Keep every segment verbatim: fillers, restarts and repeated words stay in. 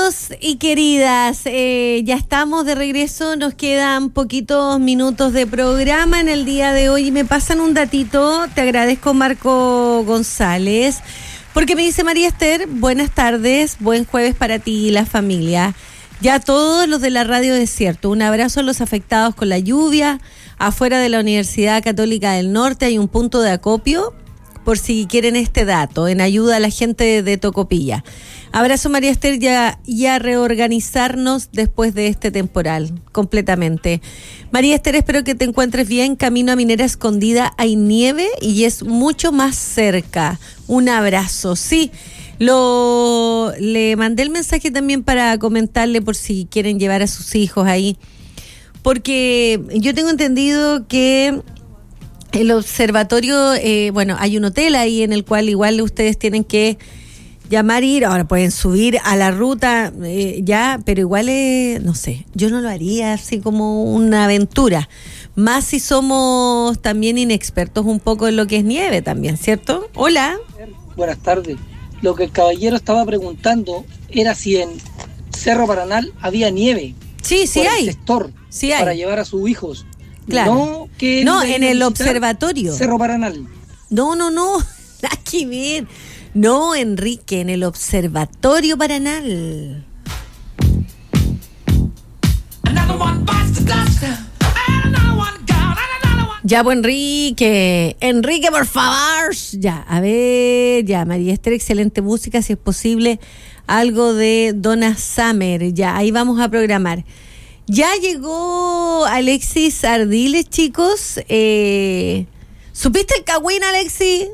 Queridos y queridas, eh, ya estamos de regreso, nos quedan poquitos minutos de programa en el día de hoy y me pasan un datito, te agradezco Marco González, porque me dice María Esther, buenas tardes, buen jueves para ti y la familia. Ya todos los de la Radio Desierto, un abrazo a los afectados con la lluvia. Afuera de la Universidad Católica del Norte hay un punto de acopio, por si quieren este dato, en ayuda a la gente de, de Tocopilla. Abrazo María Esther, ya, ya reorganizarnos después de este temporal, completamente. María Esther, espero que te encuentres bien. Camino a Minera Escondida hay nieve y es mucho más cerca. Un abrazo, sí. Lo le mandé el mensaje también para comentarle por si quieren llevar a sus hijos ahí, porque yo tengo entendido que el observatorio, eh, bueno, hay un hotel ahí en el cual igual ustedes tienen que llamar, ir, ahora pueden subir a la ruta eh, ya, pero igual es, no sé, yo no lo haría así como una aventura, más si somos también inexpertos un poco en lo que es nieve también, ¿cierto? Hola. Buenas tardes. Lo que el caballero estaba preguntando era si en Cerro Paranal había nieve. Sí, sí hay. El sector sí hay. Para llevar a sus hijos. Claro. No, que no en el observatorio. Cerro Paranal. No, no, no. Aquí bien. No, Enrique, en el observatorio Paranal. Ya, pues, Enrique. Enrique, por favor. Ya, a ver, ya, María Esther, excelente música, si es posible, algo de Donna Summer. Ya, ahí vamos a programar. Ya llegó Alexis Ardiles, chicos. Eh, ¿Supiste el cagüín, Alexis?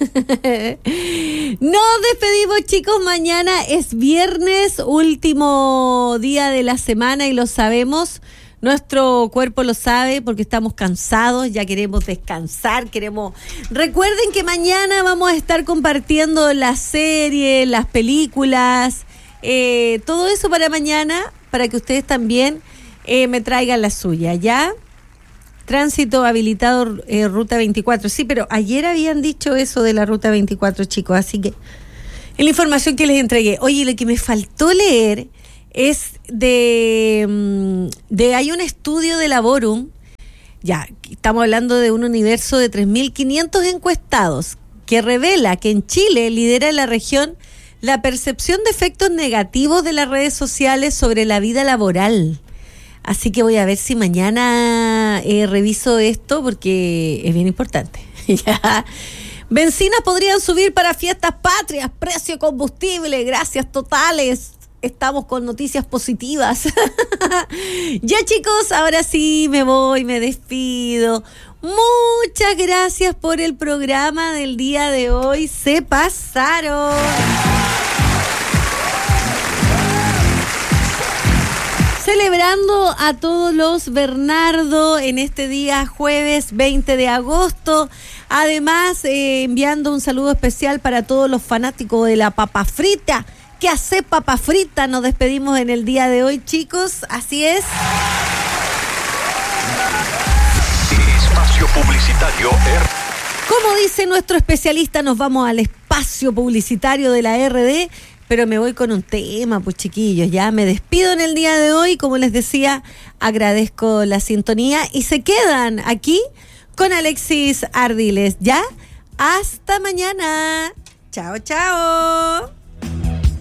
Nos despedimos, chicos. Mañana es viernes, último día de la semana y lo sabemos. Nuestro cuerpo lo sabe porque estamos cansados, ya queremos descansar, queremos... Recuerden que mañana vamos a estar compartiendo las series, las películas, eh, todo eso para mañana, para que ustedes también eh, me traigan la suya, ¿ya? Tránsito habilitado, eh, Ruta veinticuatro. Sí, pero ayer habían dicho eso de la Ruta veinticuatro, chicos, así que en la información que les entregué. Oye, lo que me faltó leer es de, de hay un estudio de Laborum, ya, estamos hablando de un universo de tres mil quinientos encuestados, que revela que en Chile lidera en la región la percepción de efectos negativos de las redes sociales sobre la vida laboral. Así que voy a ver si mañana eh, reviso esto porque es bien importante. Ya. Bencinas podrían subir para fiestas patrias, precio de combustible, gracias totales. Estamos con noticias positivas. Ya, chicos, ahora sí me voy, me despido. Muchas gracias por el programa del día de hoy. Se pasaron. Celebrando a todos los Bernardo en este día jueves veinte de agosto. Además, eh, enviando un saludo especial para todos los fanáticos de la papa frita. ¿Qué hace papa frita? Nos despedimos en el día de hoy, chicos. Así es. Espacio publicitario R. Como dice nuestro especialista, nos vamos al espacio publicitario de la R D, pero me voy con un tema, pues, chiquillos. Ya me despido en el día de hoy. Como les decía, agradezco la sintonía y se quedan aquí con Alexis Ardiles. ¿Ya? Hasta mañana. Chao, chao.